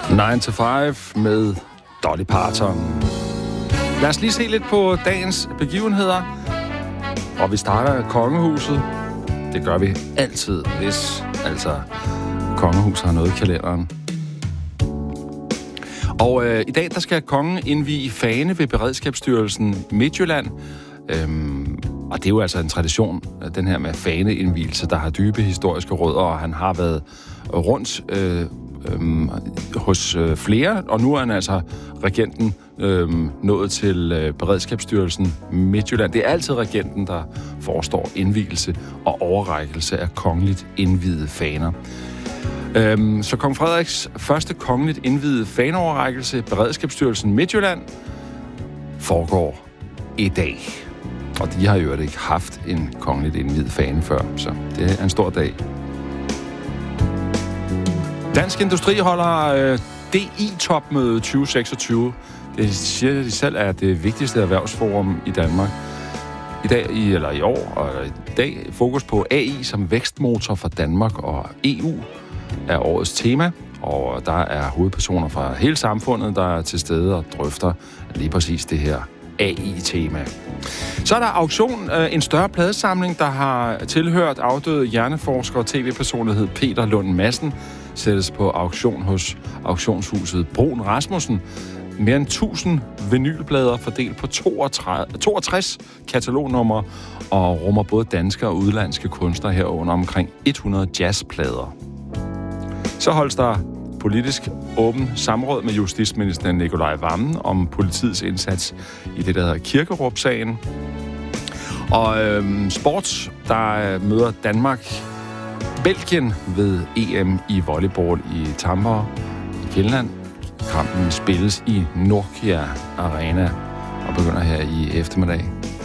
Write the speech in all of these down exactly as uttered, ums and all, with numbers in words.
nine to five med Dolly Parton. Lad os lige se lidt på dagens begivenheder. Og vi starter kongehuset. Det gør vi altid, hvis altså kongehuset har noget i kalenderen. Og øh, i dag der skal kongen indvie fane ved Beredskabsstyrelsen Midtjylland. Øhm, og det er jo altså en tradition, den her med faneindvielse, der har dybe historiske rødder, og han har været rundt øh, øh, hos øh, flere, og nu er han altså regenten øh, nået til øh, Beredskabsstyrelsen Midtjylland. Det er altid regenten, der forestår indvielse og overrækkelse af kongeligt indviede faner. Øhm, så kong Frederiks første kongeligt indviede faneoverrækkelse, Beredskabsstyrelsen Midtjylland, foregår i dag. Og de har jo ikke haft en kongeligt indviet fane før, så det er en stor dag. Dansk Industri holder øh, D I-topmøde tyve seksogtyve. Det siger de selv er det vigtigste erhvervsforum i Danmark. I dag, i, eller i år, og i dag fokus på A I som vækstmotor for Danmark, og E U er årets tema. Og der er hovedpersoner fra hele samfundet, der er til stede og drøfter lige præcis det her A I-tema. Så er der auktion, en større pladesamling, der har tilhørt afdøde hjerneforsker og tv-personlighed Peter Lund Madsen, sættes på auktion hos auktionshuset Brun Rasmussen. Mere end tusind vinylplader fordelt på toogtres katalognumre og rummer både danske og udlandske kunstnere herunder omkring hundrede jazzplader. Så holdes der politisk åben samråd med justitsminister Nicolai Wammen om politiets indsats i det, der hedder Kirkerup-sagen. Og øhm, sports, der møder Danmark Belgien ved E M i volleyball i Tampere i Finland. Kampen spilles i Nokia Arena og begynder her i eftermiddag.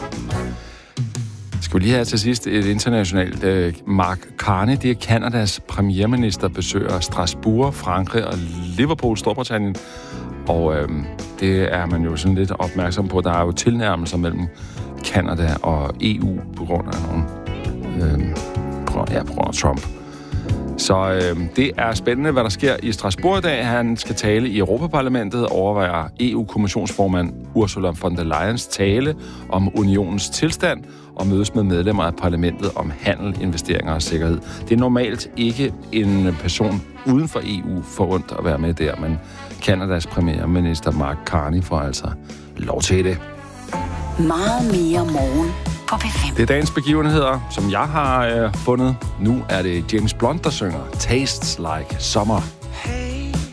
Skal vi lige have til sidst et internationalt. Uh, Mark Carney, det er Kanadas premierminister, besøger Strasbourg, Frankrig og Liverpool, Storbritannien. Og uh, det er man jo sådan lidt opmærksom på. Der er jo tilnærmelser mellem Kanada og E U på grund af nogle uh, ja, på grund af Trump. Så øh, det er spændende, hvad der sker i Strasbourg i dag. Han skal tale i Europaparlamentet, overvejer E U-kommissionsformand Ursula von der Leyens tale om unionens tilstand og mødes med medlemmer af parlamentet om handel, investeringer og sikkerhed. Det er normalt ikke en person uden for E U forundt at være med der, men Kanadas premierminister Mark Carney får altså lov til det. Meget mere morgen på P fem. Det er dagens begivenheder, som jeg har øh, fundet. Nu er det James Blunt, der synger Tastes Like Summer.